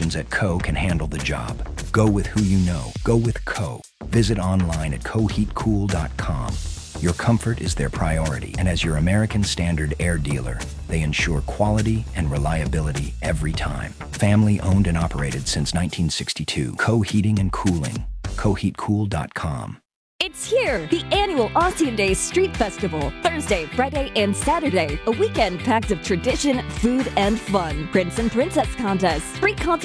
technicians at Co. can handle the job. Go with who you know. Go with Co. Visit online at coheatcool.com. Your comfort is their priority, and as your American Standard Air dealer, they ensure quality and reliability every time. Family owned and operated since 1962. Co Heating and Cooling. coheatcool.com. It's here, the annual Ossian Days Street Festival. Thursday, Friday, and Saturday. A weekend packed of tradition, food, and fun. Prince and Princess contests, free content